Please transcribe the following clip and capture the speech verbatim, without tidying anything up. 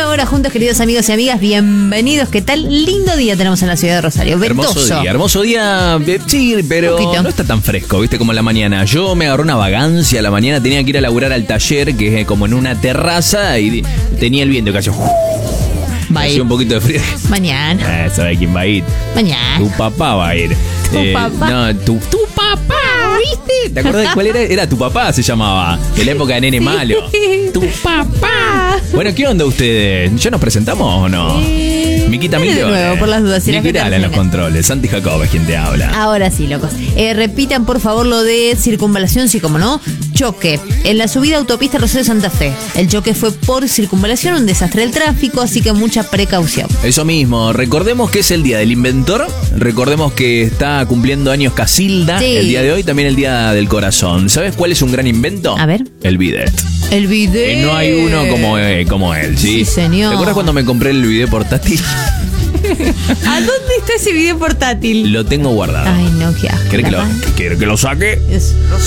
Una hora juntos, queridos amigos y amigas, bienvenidos. ¿Qué tal? Lindo día tenemos en la ciudad de Rosario. Ventoso. Hermoso día, hermoso día, eh, sí, pero Poquito. no está tan fresco, viste, como en la mañana. Yo me agarré una vagancia a la mañana, tenía que ir a laburar al taller, que es como en una terraza, y tenía el viento que hacía, Va a ir. hacía un poquito de frío. Mañana. Eh, ¿Sabe quién va a ir? Mañana. Tu papá va a ir. Tu papá. No, tu, tu papá, ¿viste? ¿Te acordás de cuál era? Era tu papá, se llamaba. En la época de Nene Malo. Tu papá. Bueno, ¿qué onda ustedes? ¿Ya nos presentamos o no? Eh, Miquita dale de Migliore. nuevo, por las dudas, si la Nicky gente Gala en los no se controles. Santi Jacob es quien te habla. Ahora sí, locos. Eh, repitan, por favor, lo de circunvalación, sí, como no. Choque. En la subida autopista Rosario Santa Fe. El choque fue por circunvalación, un desastre del tráfico, así que mucha precaución. Eso mismo, recordemos que es el día del inventor, recordemos que está cumpliendo años Casilda, Sí. el día de hoy, también el día del corazón. ¿Sabes cuál es un gran invento? A ver. El bidet. El video. Que no hay uno como, eh, como él, ¿sí? Sí, señor. ¿Te acuerdas cuando me compré el bidet portátil? ¿A dónde está ese video portátil? Lo tengo guardado. Ay, no, qué asco. ¿Querés que, la lo, pan- ¿Querés que lo saque? Es- lo